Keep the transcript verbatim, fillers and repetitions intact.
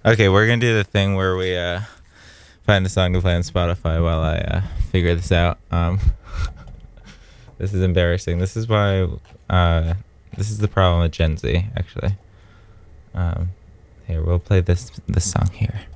Okay, we're gonna do the thing where we uh find a song to play on Spotify while I uh figure this out. Um, this is embarrassing. This is why uh this is the problem with Gen Z actually. Um, here we'll play this this song here.